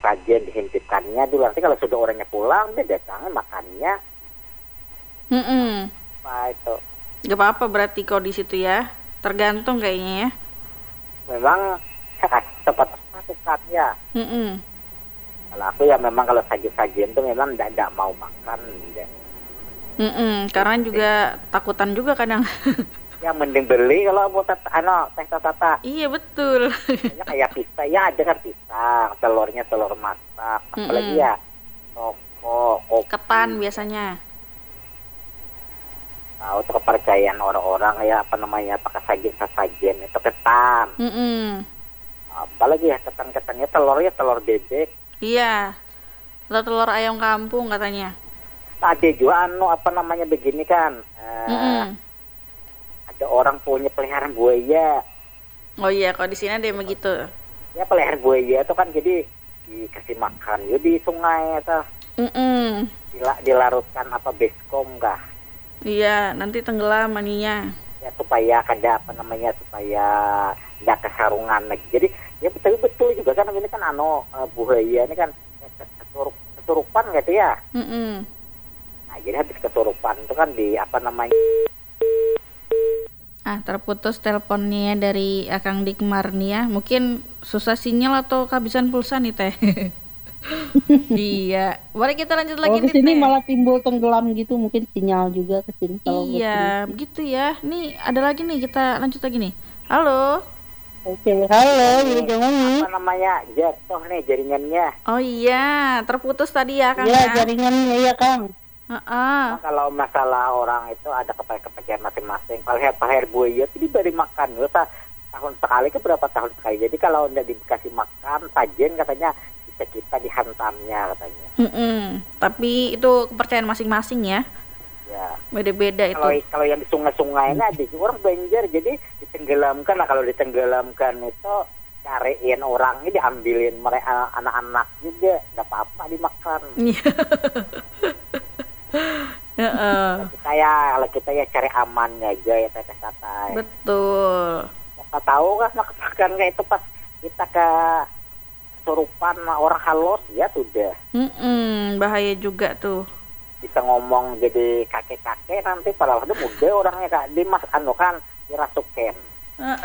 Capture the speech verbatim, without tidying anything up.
sajian dihintipkannya dulu. Nanti kalau sudah orangnya pulang, dia datangnya makannya. Mm-mm. Apa itu? Gak apa-apa berarti kalau di situ ya. Tergantung kayaknya ya. Memang cepat cepat ya. Mm-mm. Kalau aku ya memang kalau sajian-sajian itu memang tidak mau makan. Ya. Mm-mm. Karena juga takutan juga kadang. Ya mending beli kalau mau tata, ano, teh tata. Iya betul. Ya kayak pisang, ya ada kan pisang, telurnya telur masak, apalagi Mm-mm. ya toko, kopi. Ketan biasanya. Tahu itu kepercayaan orang-orang ya apa namanya pakai sajian-sajian itu ketan. Mm-mm. Apalagi ya ketan-ketannya telurnya telur bebek. Iya. Atau telur ayam kampung katanya. Ada juga anu apa namanya begini kan. Eh, Mm-mm. ada orang punya peliharaan buaya. Oh iya, kalau di sini ada yang begitu. Ya peliharaan buaya itu kan jadi dikasih makan ya di sungai atau Mm-mm. dila- dilarutkan apa beskom kah? Iya, nanti tenggelam maninya. Ya supaya kada apa namanya supaya tidak kesarungan lagi. Jadi ya betul betul juga kan ini kan anu uh, buaya ini kan kesurup, kesurupan gitu ya. Mm-mm. Nah, jadi habis kesurupan itu kan di apa namanya Ah, terputus teleponnya dari Akang Dikmar nih ya. Mungkin susah sinyal atau kehabisan pulsa nih Teh. Iya, mari kita lanjut lagi Kalau ke nih sini Teh. malah timbul tenggelam gitu, mungkin sinyal juga ke sini kalau Iya, ke sini. begitu ya. Nih ada lagi nih, kita lanjut lagi nih. Halo. Oke, halo, ini, jangan apa namanya jatuh nih jaringannya. Oh iya, terputus tadi ya Kang ya ya. jaringannya ya Kang. Heeh. Nah, kalau masalah orang itu ada kepercayaan masing-masing. Kalau pahir buaya itu diberi makan ya tahun sekali ke berapa tahun sekali. Jadi kalau tidak dikasih makan sajian katanya bisa kita dihantamnya katanya. Mm-mm. Tapi itu kepercayaan masing-masing ya. Ya. Beda-beda Kalau itu. kalau yang di sungai-sungai ini ada juga orang banjir jadi ditenggelamkan. Nah kalau ditenggelamkan itu cariin orangnya diambilin mereka anak-anak juga nggak apa-apa dimakan. Iya. Heeh. Kita ya kalau kita ya cari amannya aja ya teteh santai. Betul. Siapa tahu kan makan kayak itu pas kita ke kesurupan orang halus ya sudah Mm-mm. Bahaya juga tuh. bisa ngomong jadi kakek-kakek nanti padahal udah muda orangnya kak di mas anu kan dirasukin. Heeh.